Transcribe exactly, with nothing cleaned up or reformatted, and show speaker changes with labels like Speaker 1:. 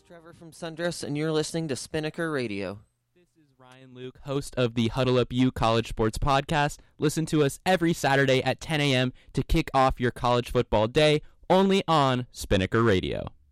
Speaker 1: Trevor from Sundress, and you're listening to Spinnaker Radio.
Speaker 2: This is Ryan Luke, host of the Huddle Up U College Sports Podcast. Listen to us every Saturday at ten a.m. to kick off your college football day, only on Spinnaker Radio.